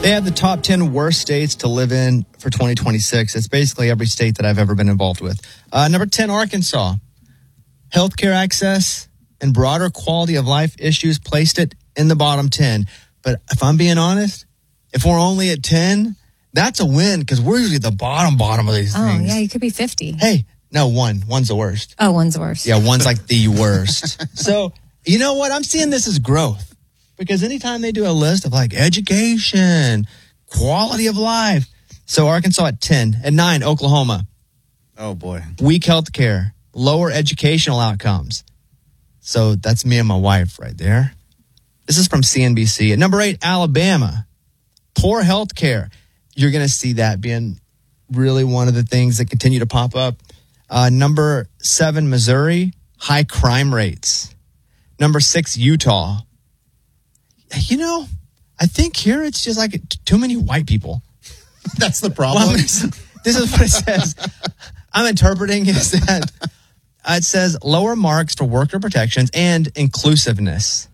They have the top 10 worst states to live in for 2026. It's basically every state that I've ever been involved with. Number 10, Arkansas. Healthcare access and broader quality of life issues placed it in the bottom 10. But if I'm being honest, if we're only at 10, that's a win because we're usually at the bottom of these things. Oh, yeah, you could be 50. Hey, no, one's the worst. Oh, one's the worst. Yeah, one's like the worst. So, you know what? I'm seeing this as growth because anytime they do a list of like education, quality of life. So Arkansas at 10. At 9, Oklahoma. Oh, boy. Weak health care, lower educational outcomes. So that's me and my wife right there. This is from CNBC. At number 8, Alabama. Poor health care. You're going to see that being really one of the things that continue to pop up. Number 7, Missouri. High crime rates. Number 6, Utah. You know, I think here it's just like too many white people. That's the problem. Well, this is what it says. I'm interpreting is that it says lower marks for worker protections and inclusiveness.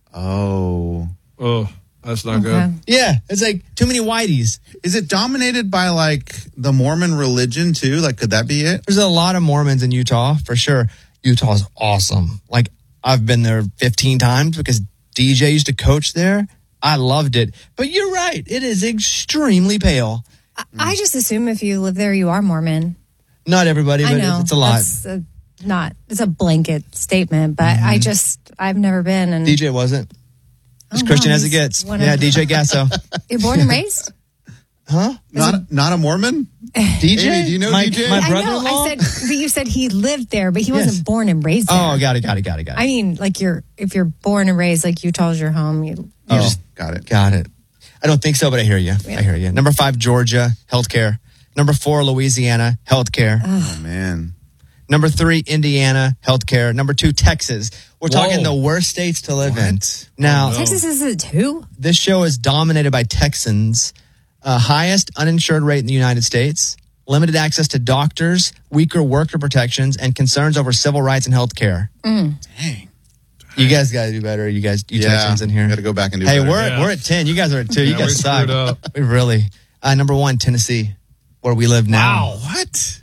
Oh, that's not good. Yeah, it's like too many whiteys. Is it dominated by like the Mormon religion too? Like, could that be it? There's a lot of Mormons in Utah for sure. Utah is awesome. Like I've been there 15 times because DJ used to coach there. I loved it. But you're right. It is extremely pale. I just assume if you live there, you are Mormon. Not everybody, but it's a lot. It's a blanket statement, but I've never been. And DJ wasn't. As Christian as it gets. Yeah, DJ Gasso. You're born and raised? Huh? Not a Mormon? DJ? Amy, do you know DJ? My brother-in-law? I said, but you said he lived there, but he wasn't born and raised there. Oh, got it. I mean, like if you're born and raised, like Utah's your home. You just got it. Got it. I don't think so, but I hear you. Yeah. I hear you. Number 5, Georgia, healthcare. Number 4, Louisiana, healthcare. Oh, man. Number 3, Indiana, healthcare. Number 2, Texas. We're talking the worst states to live in. Now, Texas is at 2? This show is dominated by Texans. Highest uninsured rate in the United States. Limited access to doctors, weaker worker protections, and concerns over civil rights and healthcare. Dang. You guys got to do better. You Texans in here. Got to go back and do better. Hey, we're at 10. You guys are at 2. You guys suck. We really. Number 1, Tennessee, where we live now. Wow. What?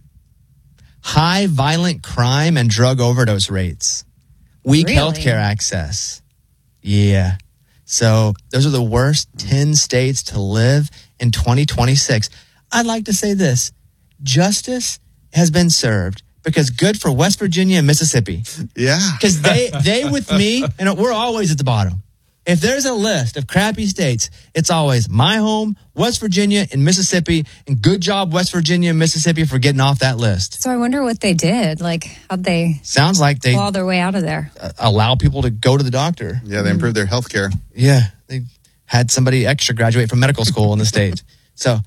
High violent crime and drug overdose rates. Weak healthcare access. Yeah. So those are the worst 10 states to live in 2026. I'd like to say this. Justice has been served. Because good for West Virginia and Mississippi. Yeah. Because they with me, and we're always at the bottom. If there's a list of crappy states, it's always my home, West Virginia, and Mississippi. And good job, West Virginia and Mississippi, for getting off that list. So I wonder what they did. Like, how'd they Sounds like they claw their way out of there? Allow people to go to the doctor. Yeah, they improved their health care. Yeah. They had somebody extra graduate from medical school in the state. So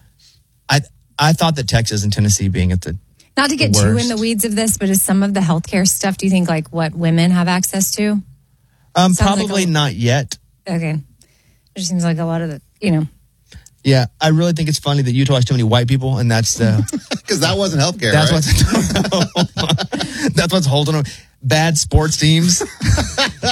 I thought that Texas and Tennessee being at the Not to get too in the weeds of this, but is some of the healthcare stuff, do you think, like what women have access to? Probably not yet. Okay. It just seems like a lot of the, Yeah, I really think it's funny that Utah has too many white people, and that's the... Because that wasn't healthcare, that's right? That's what's holding them. Bad sports teams.